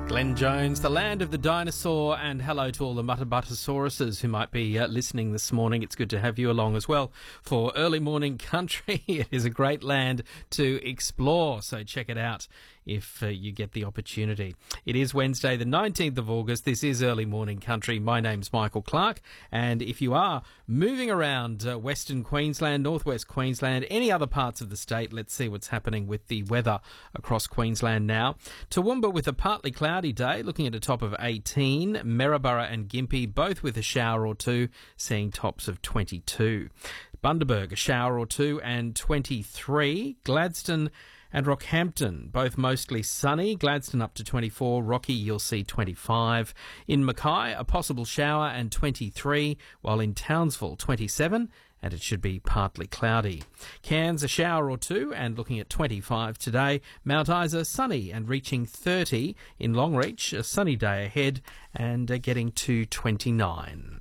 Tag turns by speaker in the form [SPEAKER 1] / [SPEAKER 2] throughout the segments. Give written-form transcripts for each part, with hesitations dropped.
[SPEAKER 1] Glenn Jones, the land of the dinosaur, and hello to all the Mutterbuttersauruses who might be listening this morning. It's good to have you along as well for early morning country. It is a great land to explore, so check it out if you get the opportunity. It is Wednesday, the 19th of August. This is Early Morning Country. My name's Michael Clark, and if you are moving around Western Queensland, Northwest Queensland, any other parts of the state, let's see what's happening with the weather across Queensland now. Toowoomba with a partly cloudy day, looking at a top of 18. Maryborough and Gympie both with a shower or two, seeing tops of 22. Bundaberg a shower or two and 23. Gladstone and Rockhampton, both mostly sunny. Gladstone up to 24. Rocky, you'll see 25. In Mackay, a possible shower and 23, while in Townsville, 27, and it should be partly cloudy. Cairns, a shower or two, and looking at 25 today. Mount Isa, sunny and reaching 30. In Longreach, a sunny day ahead and getting to 29.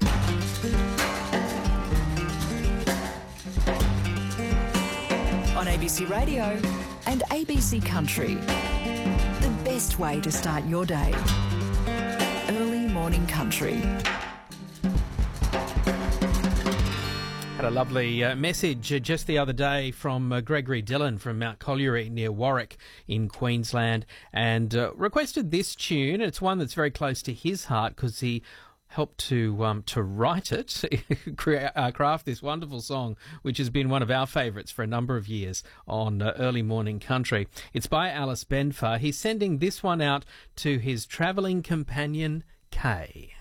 [SPEAKER 2] On ABC Radio and ABC Country, the best way to start your day. Early Morning Country.
[SPEAKER 1] Had a lovely message just the other day from Gregory Dillon from Mount Colliery near Warwick in Queensland, and requested this tune. It's one that's very close to his heart because he helped to write it, craft this wonderful song, which has been one of our favourites for a number of years on Early Morning Country. It's by Alice Benfar. He's sending this one out to his travelling companion, Kay.